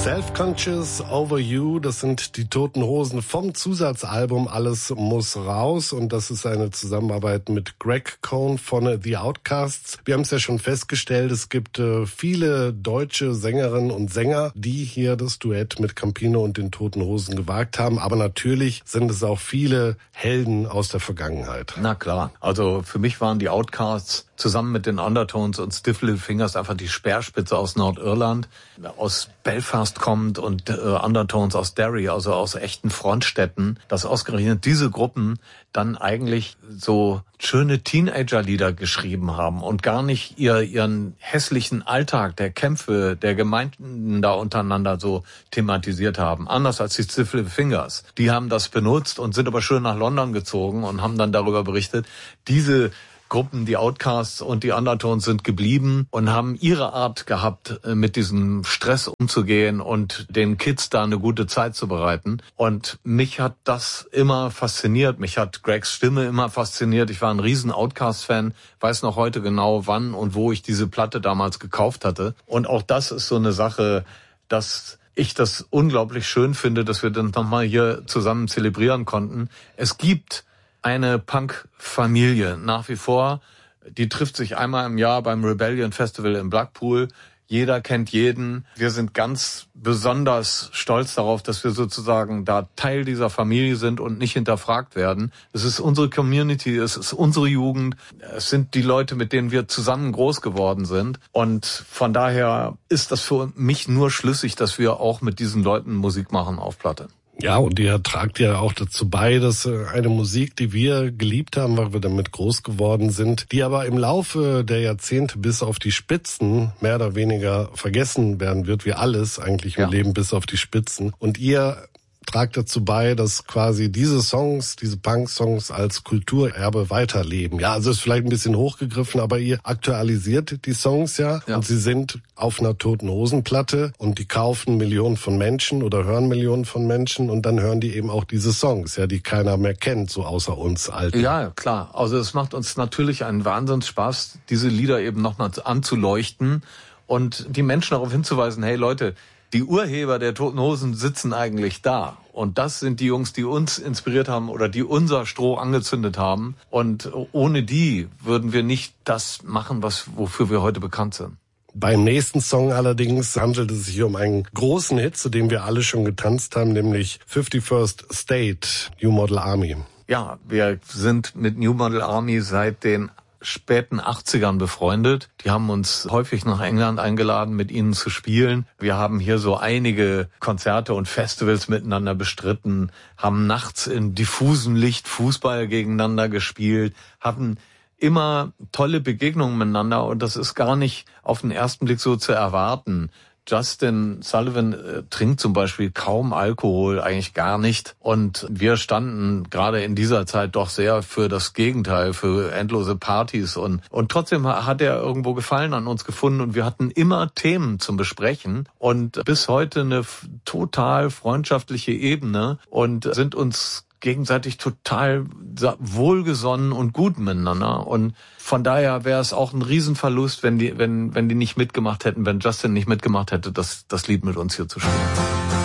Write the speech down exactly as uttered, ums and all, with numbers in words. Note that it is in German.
Self-Conscious Over You, das sind die Toten Hosen vom Zusatzalbum Alles muss raus, und das ist eine Zusammenarbeit mit Greg Cohn von The Outcasts. Wir haben es ja schon festgestellt, es gibt äh, viele deutsche Sängerinnen und Sänger, die hier das Duett mit Campino und den Toten Hosen gewagt haben, aber natürlich sind es auch viele Helden aus der Vergangenheit. Na klar, also für mich waren die Outcasts zusammen mit den Undertones und Stiff Little Fingers einfach die Speerspitze aus Nordirland, aus Belfast kommt, und äh, Undertones aus Derry, also aus echten Frontstädten, dass ausgerechnet diese Gruppen dann eigentlich so schöne Teenager-Lieder geschrieben haben und gar nicht ihr, ihren hässlichen Alltag der Kämpfe der Gemeinden da untereinander so thematisiert haben. Anders als die Stiff Little Fingers. Die haben das benutzt und sind aber schön nach London gezogen und haben dann darüber berichtet. Diese Gruppen, die Outcasts und die Undertones, sind geblieben und haben ihre Art gehabt, mit diesem Stress umzugehen und den Kids da eine gute Zeit zu bereiten. Und mich hat das immer fasziniert. Mich hat Gregs Stimme immer fasziniert. Ich war ein riesen Outcast-Fan, weiß noch heute genau, wann und wo ich diese Platte damals gekauft hatte. Und auch das ist so eine Sache, dass ich das unglaublich schön finde, dass wir dann nochmal hier zusammen zelebrieren konnten. Es gibt eine Punk-Familie nach wie vor, die trifft sich einmal im Jahr beim Rebellion Festival in Blackpool. Jeder kennt jeden. Wir sind ganz besonders stolz darauf, dass wir sozusagen da Teil dieser Familie sind und nicht hinterfragt werden. Es ist unsere Community, es ist unsere Jugend, es sind die Leute, mit denen wir zusammen groß geworden sind. Und von daher ist das für mich nur schlüssig, dass wir auch mit diesen Leuten Musik machen auf Platte. Ja, und ihr tragt ja auch dazu bei, dass eine Musik, die wir geliebt haben, weil wir damit groß geworden sind, die aber im Laufe der Jahrzehnte bis auf die Spitzen mehr oder weniger vergessen werden wird, wie alles eigentlich im ja. Leben bis auf die Spitzen. Und ihr tragt dazu bei, dass quasi diese Songs, diese Punk-Songs als Kulturerbe weiterleben. Ja, also ist vielleicht ein bisschen hochgegriffen, aber ihr aktualisiert die Songs ja, ja. Und sie sind auf einer Toten Hosen-Platte und die kaufen Millionen von Menschen oder hören Millionen von Menschen und dann hören die eben auch diese Songs, ja, die keiner mehr kennt, so außer uns Alten. Ja, klar. Also es macht uns natürlich einen Wahnsinnsspaß, diese Lieder eben nochmal anzuleuchten und die Menschen darauf hinzuweisen, hey Leute, die Urheber der Toten Hosen sitzen eigentlich da. Und das sind die Jungs, die uns inspiriert haben oder die unser Stroh angezündet haben. Und ohne die würden wir nicht das machen, was wofür wir heute bekannt sind. Beim nächsten Song allerdings handelt es sich um einen großen Hit, zu dem wir alle schon getanzt haben, nämlich fifty-first State, New Model Army. Ja, wir sind mit New Model Army seit den späten achtzigern befreundet. Die haben uns häufig nach England eingeladen, mit ihnen zu spielen. Wir haben hier so einige Konzerte und Festivals miteinander bestritten, haben nachts in diffusem Licht Fußball gegeneinander gespielt, hatten immer tolle Begegnungen miteinander und das ist gar nicht auf den ersten Blick so zu erwarten. Justin Sullivan äh, trinkt zum Beispiel kaum Alkohol, eigentlich gar nicht. Und wir standen gerade in dieser Zeit doch sehr für das Gegenteil, für endlose Partys. Und, und trotzdem hat er irgendwo Gefallen an uns gefunden und wir hatten immer Themen zum Besprechen. Und bis heute eine f- total freundschaftliche Ebene und sind uns gegenseitig total wohlgesonnen und gut miteinander. Und von daher wäre es auch ein Riesenverlust, wenn die, wenn, wenn die nicht mitgemacht hätten, wenn Justin nicht mitgemacht hätte, das, das Lied mit uns hier zu spielen.